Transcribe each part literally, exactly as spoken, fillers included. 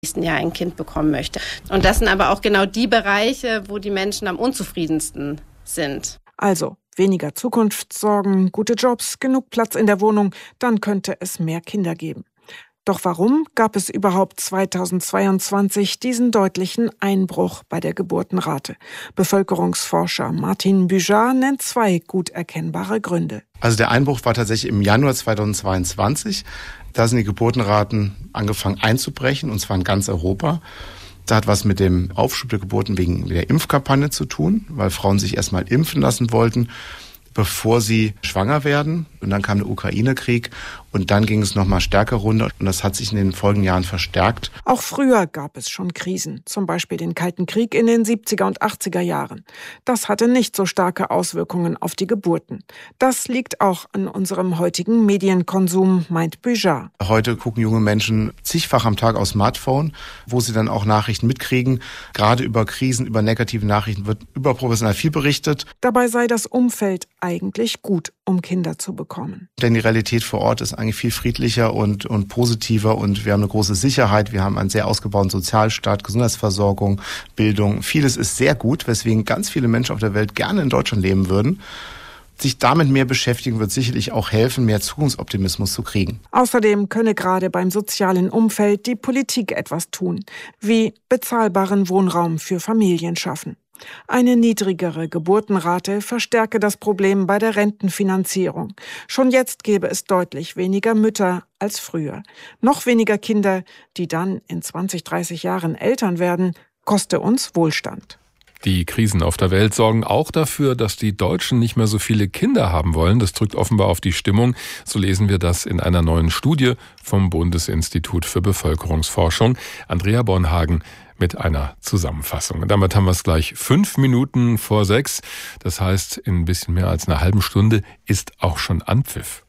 nächsten Jahr ein Kind bekommen möchte. Und das sind aber auch genau die Bereiche, wo die Menschen am unzufriedensten sind. Also weniger Zukunftssorgen, gute Jobs, genug Platz in der Wohnung, dann könnte es mehr Kinder geben. Doch warum gab es überhaupt zweitausendzweiundzwanzig diesen deutlichen Einbruch bei der Geburtenrate? Bevölkerungsforscher Martin Bujar nennt zwei gut erkennbare Gründe. Also der Einbruch war tatsächlich im Januar zweitausendzweiundzwanzig. Da sind die Geburtenraten angefangen einzubrechen, und zwar in ganz Europa. Das hat was mit dem Aufschub der Geburten wegen der Impfkampagne zu tun, weil Frauen sich erstmal impfen lassen wollten, bevor sie schwanger werden. Und dann kam der Ukraine-Krieg und dann ging es nochmal stärker runter und das hat sich in den folgenden Jahren verstärkt. Auch früher gab es schon Krisen, zum Beispiel den Kalten Krieg in den siebziger und achtziger Jahren. Das hatte nicht so starke Auswirkungen auf die Geburten. Das liegt auch an unserem heutigen Medienkonsum, meint Bujar. Heute gucken junge Menschen zigfach am Tag aufs Smartphone, wo sie dann auch Nachrichten mitkriegen. Gerade über Krisen, über negative Nachrichten wird überproportional viel berichtet. Dabei sei das Umfeld eigentlich gut, um Kinder zu bekommen. Denn die Realität vor Ort ist eigentlich viel friedlicher und, und positiver und wir haben eine große Sicherheit. Wir haben einen sehr ausgebauten Sozialstaat, Gesundheitsversorgung, Bildung. Vieles ist sehr gut, weswegen ganz viele Menschen auf der Welt gerne in Deutschland leben würden. Sich damit mehr beschäftigen wird sicherlich auch helfen, mehr Zukunftsoptimismus zu kriegen. Außerdem könne gerade beim sozialen Umfeld die Politik etwas tun, wie bezahlbaren Wohnraum für Familien schaffen. Eine niedrigere Geburtenrate verstärke das Problem bei der Rentenfinanzierung. Schon jetzt gäbe es deutlich weniger Mütter als früher. Noch weniger Kinder, die dann in zwanzig, dreißig Jahren Eltern werden, koste uns Wohlstand. Die Krisen auf der Welt sorgen auch dafür, dass die Deutschen nicht mehr so viele Kinder haben wollen. Das drückt offenbar auf die Stimmung. So lesen wir das in einer neuen Studie vom Bundesinstitut für Bevölkerungsforschung. Andrea Bornhagen mit einer Zusammenfassung. Und damit haben wir es gleich fünf Minuten vor sechs. Das heißt, in ein bisschen mehr als einer halben Stunde ist auch schon Anpfiff.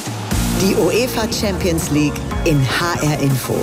Die UEFA Champions League in H R Info.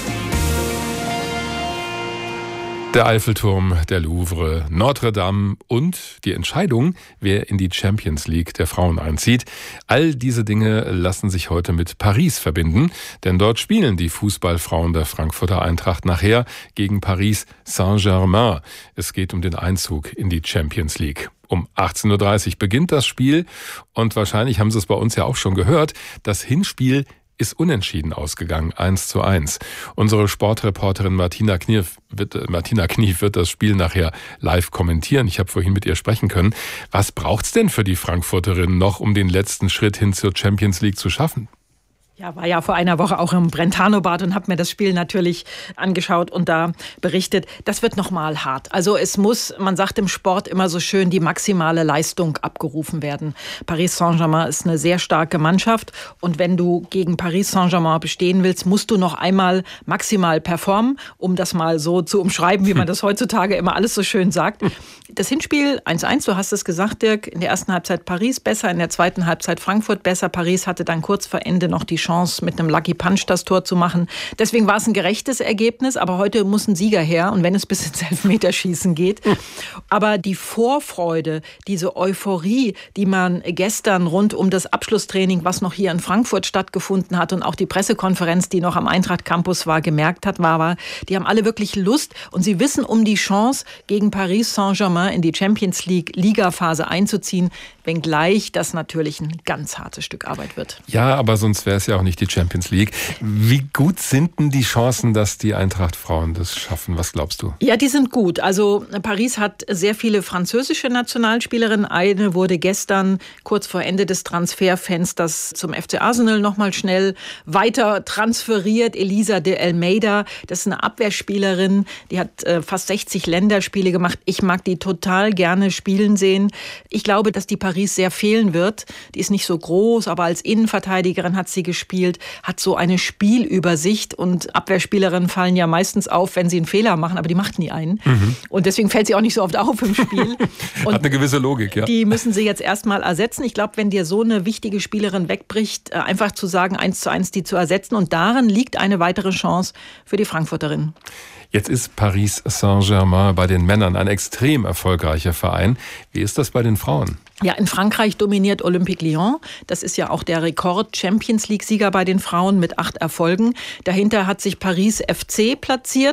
Der Eiffelturm, der Louvre, Notre Dame und die Entscheidung, wer in die Champions League der Frauen einzieht. All diese Dinge lassen sich heute mit Paris verbinden, denn dort spielen die Fußballfrauen der Frankfurter Eintracht nachher gegen Paris Saint-Germain. Es geht um den Einzug in die Champions League. Um achtzehn Uhr dreißig beginnt das Spiel und wahrscheinlich haben Sie es bei uns ja auch schon gehört, das Hinspiel ist unentschieden ausgegangen, eins zu eins. Unsere Sportreporterin Martina Knief wird, Martina Knief wird das Spiel nachher live kommentieren. Ich habe vorhin mit ihr sprechen können. Was braucht's denn für die Frankfurterinnen noch, um den letzten Schritt hin zur Champions League zu schaffen? Ja, war ja vor einer Woche auch im Brentano-Bad und habe mir das Spiel natürlich angeschaut und da berichtet, das wird nochmal hart. Also es muss, man sagt im Sport immer so schön, die maximale Leistung abgerufen werden. Paris Saint-Germain ist eine sehr starke Mannschaft und wenn du gegen Paris Saint-Germain bestehen willst, musst du noch einmal maximal performen, um das mal so zu umschreiben, wie man das heutzutage immer alles so schön sagt. Das Hinspiel eins eins, du hast es gesagt, Dirk, in der ersten Halbzeit Paris besser, in der zweiten Halbzeit Frankfurt besser. Paris hatte dann kurz vor Ende noch die Chance, mit einem Lucky Punch das Tor zu machen. Deswegen war es ein gerechtes Ergebnis, aber heute muss ein Sieger her und wenn es bis ins Elfmeterschießen geht. Aber die Vorfreude, diese Euphorie, die man gestern rund um das Abschlusstraining, was noch hier in Frankfurt stattgefunden hat und auch die Pressekonferenz, die noch am Eintracht Campus war, gemerkt hat, war, war, die haben alle wirklich Lust und sie wissen um die Chance, gegen Paris Saint-Germain in die Champions League Ligaphase einzuziehen, wenngleich das natürlich ein ganz hartes Stück Arbeit wird. Ja, aber sonst wäre es ja auch nicht die Champions League. Wie gut sind denn die Chancen, dass die Eintracht-Frauen das schaffen? Was glaubst du? Ja, die sind gut. Also Paris hat sehr viele französische Nationalspielerinnen. Eine wurde gestern kurz vor Ende des Transferfensters zum F C Arsenal nochmal schnell weiter transferiert. Elisa de Almeida, das ist eine Abwehrspielerin, die hat äh, fast sechzig Länderspiele gemacht. Ich mag die total gerne spielen sehen. Ich glaube, dass die Paris sehr fehlen wird. Die ist nicht so groß, aber als Innenverteidigerin hat sie gespielt, hat so eine Spielübersicht und Abwehrspielerinnen fallen ja meistens auf, wenn sie einen Fehler machen, aber die macht nie einen. Mhm. Und deswegen fällt sie auch nicht so oft auf im Spiel. Und hat eine gewisse Logik, ja. Die müssen sie jetzt erstmal ersetzen. Ich glaube, wenn dir so eine wichtige Spielerin wegbricht, einfach zu sagen, eins zu eins die zu ersetzen und darin liegt eine weitere Chance für die Frankfurterinnen. Jetzt ist Paris Saint-Germain bei den Männern ein extrem erfolgreicher Verein. Wie ist das bei den Frauen? Ja, in Frankreich dominiert Olympique Lyon. Das ist ja auch der Rekord-Champions-League-Sieger bei den Frauen mit acht Erfolgen. Dahinter hat sich Paris F C platziert.